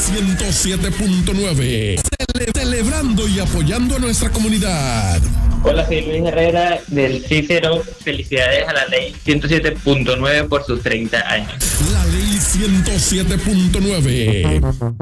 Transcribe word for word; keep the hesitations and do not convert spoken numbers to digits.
ciento siete punto nueve. Cele- celebrando y apoyando a nuestra comunidad. Hola, soy Luis Herrera del Cícero. Felicidades a la ley ciento siete punto nueve por sus treinta años. La ley ciento siete punto nueve.